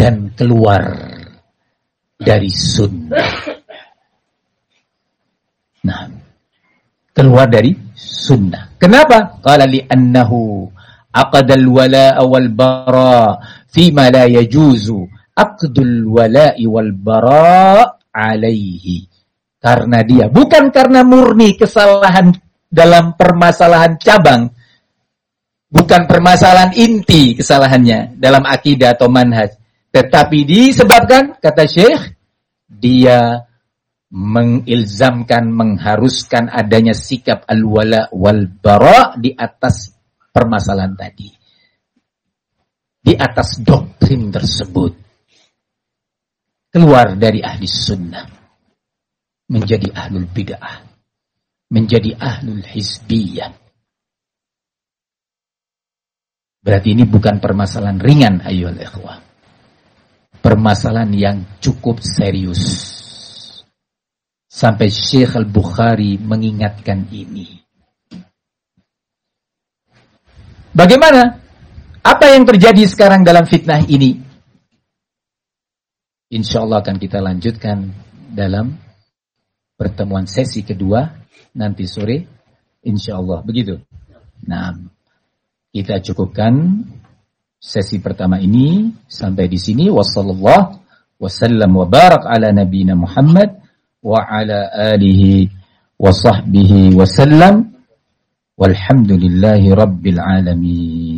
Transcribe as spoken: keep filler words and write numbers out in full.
dan keluar dari sunnah. Nah, keluar dari sunnah. Kenapa? Qala li'annahu aqdal wala'a wal bara fima la yajuzu aqdul wala'i wal bara alaihi. Karena dia, bukan karena murni kesalahan dalam permasalahan cabang, bukan permasalahan inti kesalahannya dalam akidah atau manhaj, tetapi disebabkan, kata Syekh, dia mengilzamkan, mengharuskan adanya sikap al-wala wal bara di atas permasalahan tadi, di atas doktrin tersebut. Keluar dari ahli sunnah, menjadi ahlul bid'ah, menjadi ahlul hizbiyah. Berarti ini bukan permasalahan ringan, ayyuhal ikhwah. Permasalahan yang cukup serius. Sampai Syekh Al-Bukhari mengingatkan ini. Bagaimana? Apa yang terjadi sekarang dalam fitnah ini? Insya Allah akan kita lanjutkan dalam pertemuan sesi kedua nanti sore, insya Allah, begitu. Nah, kita cukupkan sesi pertama ini sampai di sini. Wassallallahu wasallam wa barak ala nabiyina Muhammad wa ala alihi wa sahbihi wasallam. Walhamdulillahi rabbil alamin.